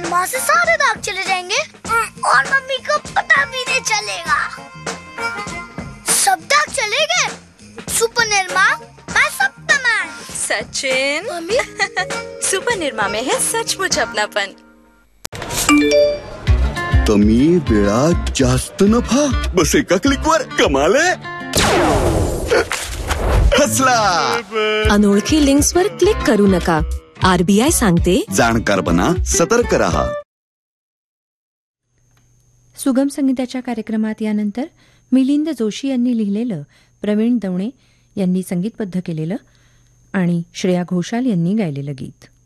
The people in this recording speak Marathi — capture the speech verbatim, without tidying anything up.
अम्मा से सारे दाग चले जाएंगे और मम्मी को पता भी नहीं चलेगा। सब दाग चले गए। सुपर निर्मा, मैं Superman. Sachin, mummy super Nirma में है सचमुच अपनापन। कमी वेळात जास्त नफा, बस एका क्लिकवर कमाल आहे। हसला। अनोळखी लिंक्सवर क्लिक करू नका। आरबीआय सांगते, जाणकार बना, सतर्क रहा। सुगम संगीताच्या कार्यक्रमात यानंतर मिलिंद जोशी यांनी लिहिलेलं, प्रवीण दवणे यांनी संगीतबद्ध केलेलं आणि श्रेया घोषाल यांनी गायलेलं गीत.